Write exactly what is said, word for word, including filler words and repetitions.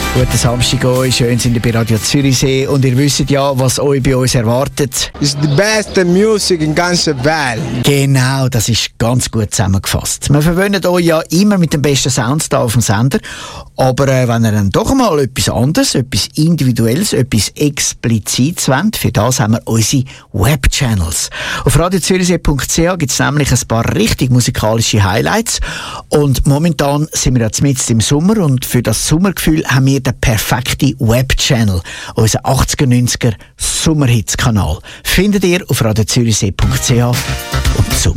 Guten Samstag euch, schön sind ihr bei Radio Zürichsee und ihr wisst ja, was euch bei uns erwartet. It's the best music in der ganzen Welt. Genau, das ist ganz gut zusammengefasst. Wir verwöhnen euch ja immer mit den besten Sounds da auf dem Sender, aber äh, wenn ihr dann doch mal etwas anderes, etwas Individuelles, etwas Explizites wollt, für das haben wir unsere Webchannels. Auf radio zürichsee punkt c h gibt es nämlich ein paar richtig musikalische Highlights und momentan sind wir jetzt mitten im Sommer und für das Sommergefühl haben wir den perfekten Webchannel, unseren achtziger neunziger Sommerhits-Kanal. Findet ihr auf radio zürichsee punkt c h und Sommer.